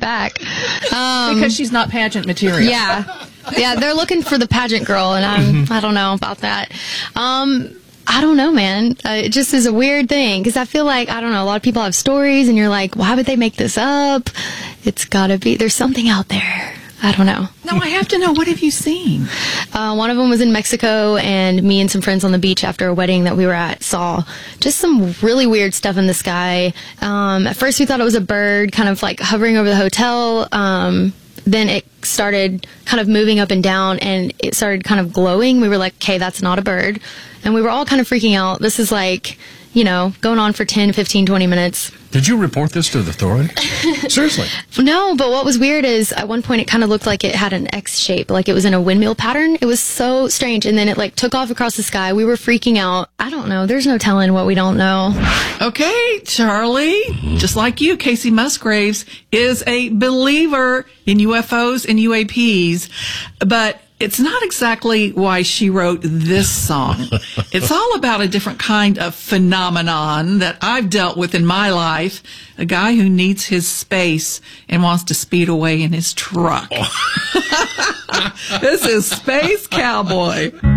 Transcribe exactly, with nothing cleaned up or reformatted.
back. Um, because she's not pageant material. Yeah. Yeah, they're looking for the pageant girl, and I'm, I don't know about that. Um, I don't know, man. Uh, it just is a weird thing, because I feel like, I don't know, a lot of people have stories, and you're like, why would they make this up? It's gotta be, there's something out there. I don't know. No, I have to know, what have you seen? Uh, one of them was in Mexico, and me and some friends on the beach after a wedding that we were at saw just some really weird stuff in the sky. Um, at first we thought it was a bird kind of like hovering over the hotel. Um, then it started kind of moving up and down, and it started kind of glowing. We were like, okay, that's not a bird. And we were all kind of freaking out. This is like, you know, going on for ten, fifteen, twenty minutes. Did you report this to the authorities? Seriously? No, but what was weird is at one point it kind of looked like it had an X shape, like it was in a windmill pattern. It was so strange. And then it like took off across the sky. We were freaking out. I don't know. There's no telling what we don't know. Okay, Charlie, just like you, Casey Musgraves is a believer in U F Os and U A Ps, but it's not exactly why she wrote this song. It's all about a different kind of phenomenon that I've dealt with in my life. A guy who needs his space and wants to speed away in his truck. This is Space Cowboy.